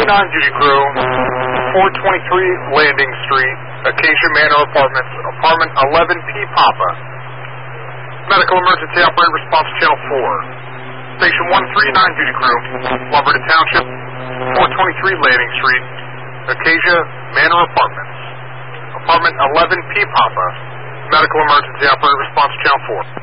139 duty crew, 423 Landing Street, Acacia Manor Apartments, apartment 11P Papa. Medical emergency operator response channel 4. Station 139 duty crew, Lumberton Township, 423 Landing Street, Acacia Manor Apartments, apartment 11P Papa. Medical emergency operator response channel 4.